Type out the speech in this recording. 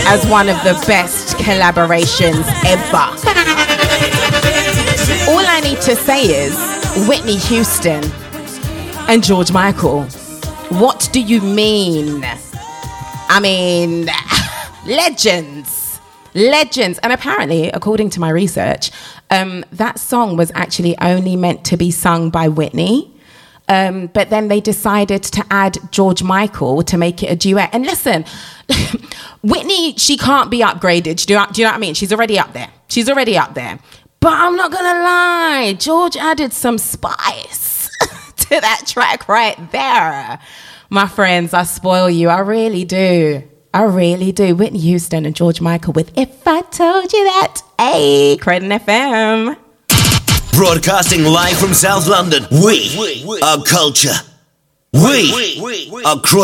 as one of the best collaborations ever. All I need to say is Whitney Houston and George Michael. What do you mean? I mean, legends. And apparently, according to my research, that song was actually only meant to be sung by Whitney. But then they decided to add George Michael to make it a duet. And listen, Whitney, she can't be upgraded. Do you know what I mean? She's already up there. But I'm not going to lie. George added some spice to that track right there. My friends, I spoil you. I really do. Whitney Houston and George Michael with If I Told You That. Hey, Creighton FM. Broadcasting live from South London. We are culture. We are